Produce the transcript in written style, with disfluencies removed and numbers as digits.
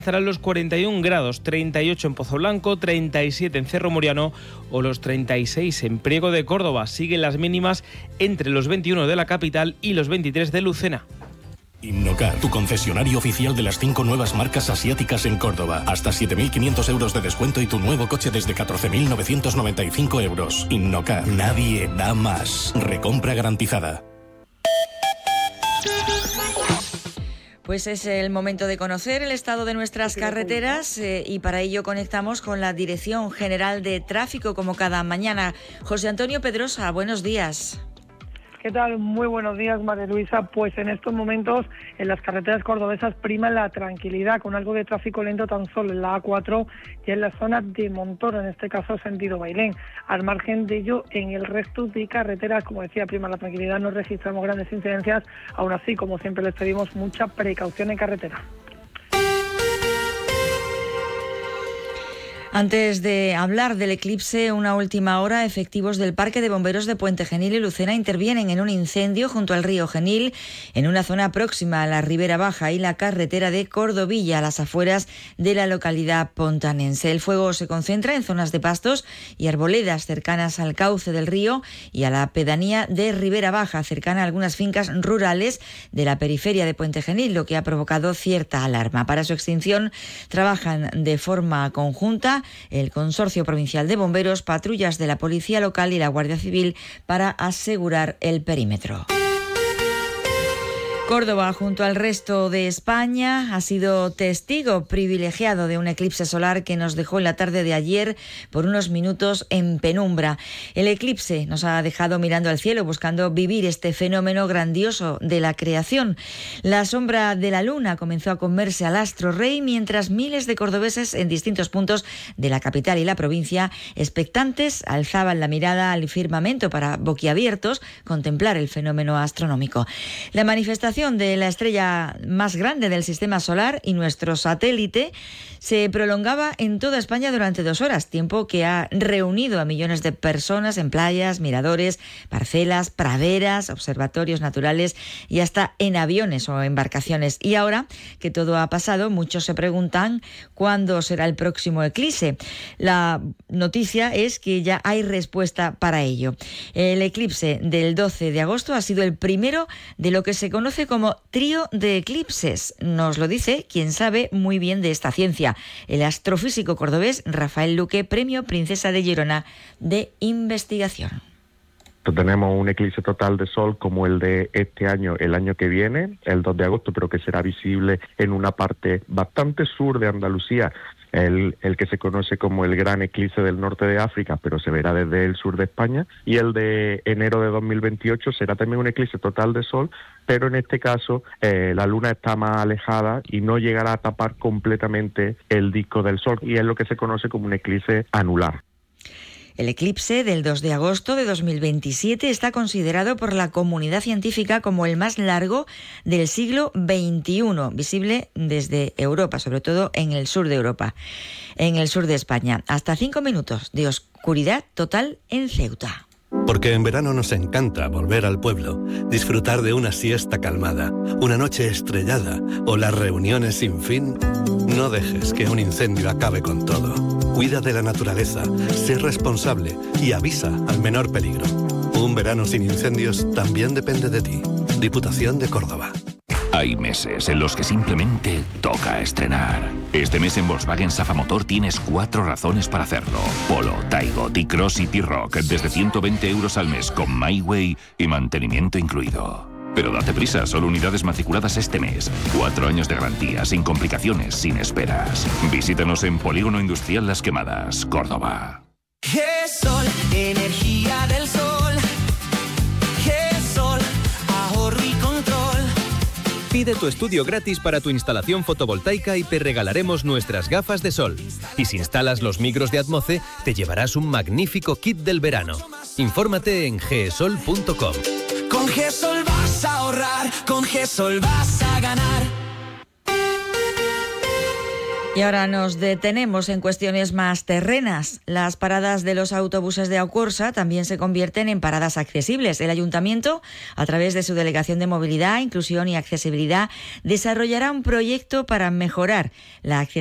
Estarán los 41 grados, 38 en Pozo Blanco, 37 en Cerro Moriano o los 36 en Priego de Córdoba. Siguen las mínimas entre los 21 de la capital y los 23 de Lucena. Innocar, tu concesionario oficial de las 5 nuevas marcas asiáticas en Córdoba. Hasta 7.500 euros de descuento y tu nuevo coche desde 14.995 euros. Innocar, nadie da más. Recompra garantizada. Pues es el momento de conocer el estado de nuestras carreteras y para ello conectamos con la Dirección General de Tráfico como cada mañana. José Antonio Pedrosa, buenos días. ¿Qué tal? Muy buenos días, María Luisa. Pues en estos momentos en las carreteras cordobesas prima la tranquilidad, con algo de tráfico lento tan solo en la A4 y en la zona de Montoro, en este caso sentido Bailén. Al margen de ello, en el resto de carreteras, como decía, prima la tranquilidad, no registramos grandes incidencias. Aún así, como siempre, les pedimos mucha precaución en carretera. Antes de hablar del eclipse, una última hora, efectivos del Parque de Bomberos de Puente Genil y Lucena intervienen en un incendio junto al río Genil, en una zona próxima a la Ribera Baja y la carretera de Cordovilla, a las afueras de la localidad pontanense. El fuego se concentra en zonas de pastos y arboledas cercanas al cauce del río y a la pedanía de Ribera Baja, cercana a algunas fincas rurales de la periferia de Puente Genil, lo que ha provocado cierta alarma. Para su extinción trabajan de forma conjunta el Consorcio Provincial de Bomberos, patrullas de la Policía Local y la Guardia Civil para asegurar el perímetro. Córdoba, junto al resto de España, ha sido testigo privilegiado de un eclipse solar que nos dejó en la tarde de ayer por unos minutos en penumbra. El eclipse nos ha dejado mirando al cielo, buscando vivir este fenómeno grandioso de la creación. La sombra de la luna comenzó a comerse al astro rey, mientras miles de cordobeses en distintos puntos de la capital y la provincia, expectantes, alzaban la mirada al firmamento para, boquiabiertos, contemplar el fenómeno astronómico. La manifestación de la estrella más grande del sistema solar y nuestro satélite se prolongaba en toda España durante 2 horas, tiempo que ha reunido a millones de personas en playas, miradores, parcelas, praderas, observatorios naturales y hasta en aviones o embarcaciones. Y ahora que todo ha pasado, muchos se preguntan cuándo será el próximo eclipse. La noticia es que ya hay respuesta para ello. El eclipse del 12 de agosto ha sido el primero de lo que se conoce como trío de eclipses. Nos lo dice quien sabe muy bien de esta ciencia, el astrofísico cordobés Rafael Luque, Premio Princesa de Girona de Investigación. Tenemos un eclipse total de sol como el de este año, el año que viene, el 2 de agosto, pero que será visible en una parte bastante sur de Andalucía, el que se conoce como el gran eclipse del norte de África, pero se verá desde el sur de España, y el de enero de 2028 será también un eclipse total de sol, pero en este caso la luna está más alejada y no llegará a tapar completamente el disco del sol, y es lo que se conoce como un eclipse anular. El eclipse del 2 de agosto de 2027 está considerado por la comunidad científica como el más largo del siglo XXI, visible desde Europa, sobre todo en el sur de Europa, en el sur de España. Hasta 5 minutos de oscuridad total en Ceuta. Porque en verano nos encanta volver al pueblo, disfrutar de una siesta calmada, una noche estrellada o las reuniones sin fin. No dejes que un incendio acabe con todo. Cuida de la naturaleza, sé responsable y avisa al menor peligro. Un verano sin incendios también depende de ti. Diputación de Córdoba. Hay meses en los que simplemente toca estrenar. Este mes en Volkswagen Safa Motor tienes 4 razones para hacerlo. Polo, Taigo, T-Cross y T-Rock desde 120 euros al mes con MyWay y mantenimiento incluido. Pero date prisa, solo unidades matriculadas este mes. 4 años de garantía, sin complicaciones, sin esperas. Visítanos en Polígono Industrial Las Quemadas, Córdoba. GESOL, energía del sol. GESOL, ahorro y control. Pide tu estudio gratis para tu instalación fotovoltaica y te regalaremos nuestras gafas de sol. Y si instalas los micros de Atmoce, te llevarás un magnífico kit del verano. Infórmate en gesol.com. Con GESOL vas a ahorrar, con GESOL vas a ganar. Y ahora nos detenemos en cuestiones más terrenas. Las paradas de los autobuses de Aucorsa también se convierten en paradas accesibles. El Ayuntamiento, a través de su Delegación de Movilidad, Inclusión y Accesibilidad, desarrollará un proyecto para mejorar la accesibilidad